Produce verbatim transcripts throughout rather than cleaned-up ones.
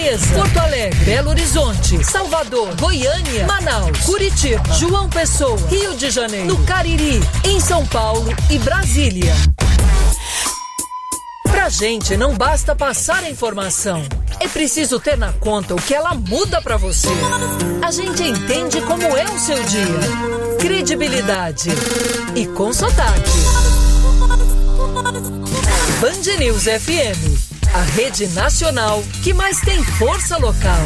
Fortaleza, Porto Alegre, Belo Horizonte, Salvador, Goiânia, Manaus, Curitiba, João Pessoa, Rio de Janeiro, no Cariri, em São Paulo e Brasília. Pra gente não basta passar a informação, é preciso ter na conta o que ela muda pra você. A gente entende como é o seu dia. Credibilidade e com sotaque. Band News F M, a rede nacional que mais tem força local.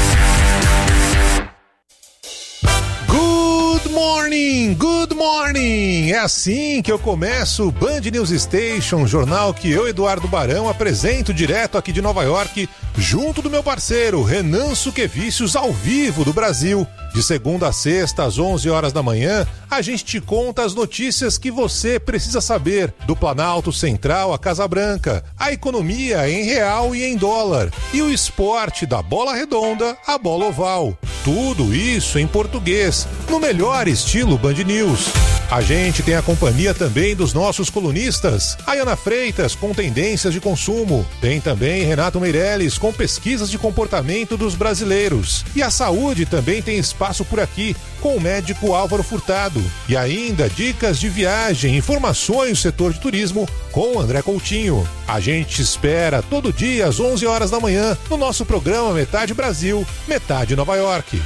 Good morning, good morning! É assim que eu começo o Band News Station, jornal que eu, Eduardo Barão, apresento direto aqui de Nova York, junto do meu parceiro Renan Suquevicius, ao vivo do Brasil. De segunda a sexta, às onze horas da manhã, a gente te conta as notícias que você precisa saber do Planalto Central à Casa Branca, a economia em real e em dólar, e o esporte da bola redonda à bola oval. Tudo isso em português, no melhor estilo Band News. A gente tem a companhia também dos nossos colunistas, Ayana Freitas com tendências de consumo, tem também Renato Meirelles com pesquisas de comportamento dos brasileiros, e a saúde também tem espaço por aqui com o médico Álvaro Furtado, e ainda dicas de viagem, informações do setor de turismo com o André Coutinho. A gente espera todo dia às onze horas da manhã no nosso programa Metade Brasil, Metade Nova York.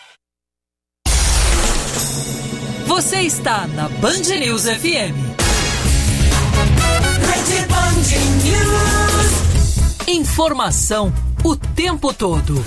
Você está na Band News F M. Rede Band News. Informação o tempo todo.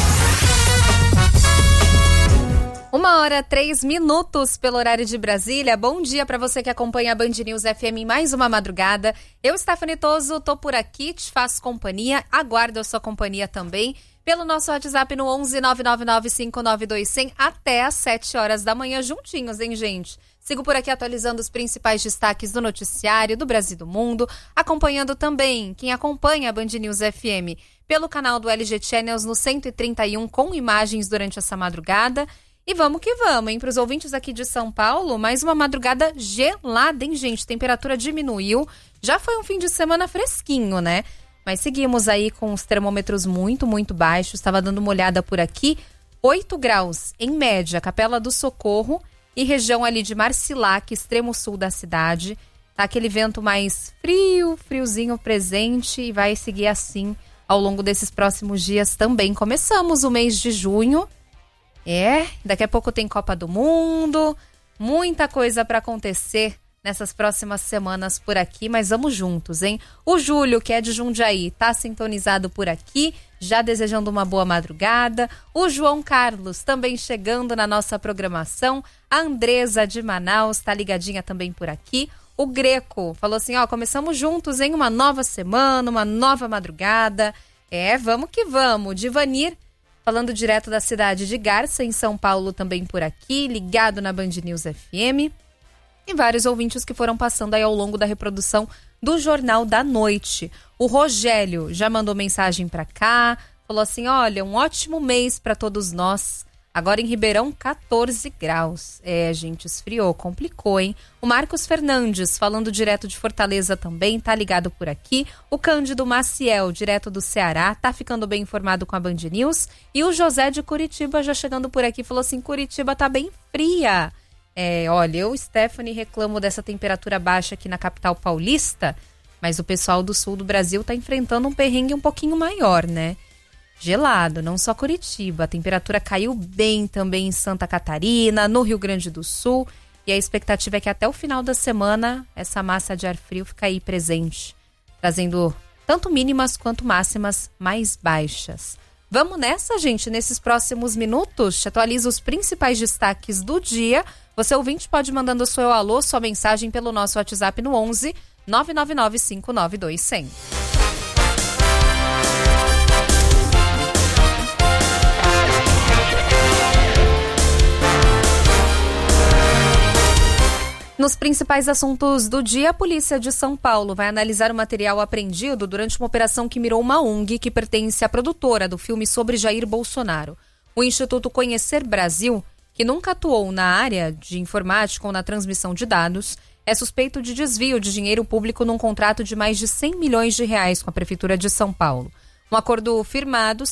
Uma hora, três minutos pelo horário de Brasília. Bom dia para você que acompanha a Band News F M em mais uma madrugada. Eu, Stephanie Toso, tô por aqui, te faço companhia, aguardo a sua companhia também pelo nosso WhatsApp no onze nove nove nove cinco nove dois zero zero até às sete horas da manhã, juntinhos, hein, gente? Sigo por aqui atualizando os principais destaques do noticiário do Brasil e do mundo, acompanhando também quem acompanha a Band News F M pelo canal do L G Channels no cento e trinta e um com imagens durante essa madrugada. E vamos que vamos, hein? Para os ouvintes aqui de São Paulo, mais uma madrugada gelada, hein, gente? Temperatura diminuiu, já foi um fim de semana fresquinho, né? Mas seguimos aí com os termômetros muito, muito baixos. Estava dando uma olhada por aqui. oito graus, em média, Capela do Socorro e região ali de Marcilac, extremo sul da cidade. Tá aquele vento mais frio, friozinho presente e vai seguir assim ao longo desses próximos dias também. Começamos o mês de junho. É, daqui a pouco tem Copa do Mundo. Muita coisa para acontecer nessas próximas semanas por aqui, mas vamos juntos, hein? O Júlio, que é de Jundiaí, tá sintonizado por aqui, já desejando uma boa madrugada. O João Carlos também chegando na nossa programação. A Andresa de Manaus tá ligadinha também por aqui. O Greco falou assim, ó, começamos juntos em uma nova semana, uma nova madrugada. É, vamos que vamos. Divanir, falando direto da cidade de Garça, em São Paulo, também por aqui, ligado na Band News F M. E vários ouvintes que foram passando aí ao longo da reprodução do Jornal da Noite. O Rogério já mandou mensagem para cá, falou assim, olha, um ótimo mês para todos nós. Agora em Ribeirão, catorze graus. É, gente, esfriou, complicou, hein? O Marcos Fernandes, falando direto de Fortaleza também, tá ligado por aqui. O Cândido Maciel, direto do Ceará, tá ficando bem informado com a Band News. E o José de Curitiba já chegando por aqui, falou assim, Curitiba tá bem fria. É, olha, eu, Stephanie, reclamo dessa temperatura baixa aqui na capital paulista, mas o pessoal do sul do Brasil tá enfrentando um perrengue um pouquinho maior, né? Gelado, não só Curitiba, a temperatura caiu bem também em Santa Catarina, no Rio Grande do Sul, e a expectativa é que até o final da semana essa massa de ar frio fica aí presente, trazendo tanto mínimas quanto máximas mais baixas. Vamos nessa, gente, nesses próximos minutos, te atualizo os principais destaques do dia. Você, ouvinte, pode mandando o seu alô, sua mensagem pelo nosso WhatsApp no onze nove nove nove cinco nove dois zero zero. Nos principais assuntos do dia, a Polícia de São Paulo vai analisar o material apreendido durante uma operação que mirou uma O N G que pertence à produtora do filme sobre Jair Bolsonaro. O Instituto Conhecer Brasil, que nunca atuou na área de informática ou na transmissão de dados, é suspeito de desvio de dinheiro público num contrato de mais de cem milhões de reais com a Prefeitura de São Paulo. Um acordo firmado